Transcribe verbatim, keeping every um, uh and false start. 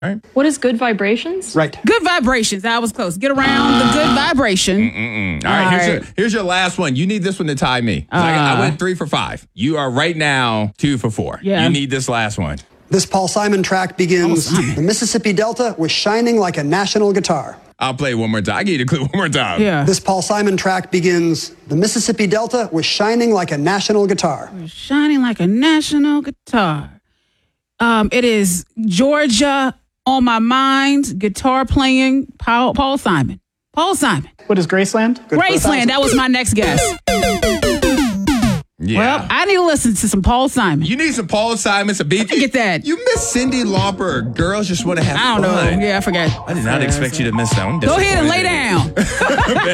All right. What is Good Vibrations? Right. Good Vibrations. I was close. Get around the good vibration. Mm-mm. All right, here's, right. Your, here's your last one. You need this one to tie me. Uh, I, I went three for five. You are right now two for four. Yeah. You need this last one. This Paul Simon track begins, the Mississippi Delta was shining like a national guitar. I'll play it one more time. I give you the clue one more time. Yeah. This Paul Simon track begins, the Mississippi Delta was shining like a national guitar. Shining like a national guitar. Um, it is Georgia on my mind, guitar playing, Paul, Paul Simon. Paul Simon. What is Graceland? Good for a thousand. Graceland, that was my next guess. Yeah. Well, I need to listen to some Paul Simon. You need some Paul Simon, some beat. I get that. You miss Cyndi Lauper. Girls just want to have I don't fun. know. Yeah, I forget. I did not expect you to miss that one. Go ahead and lay down.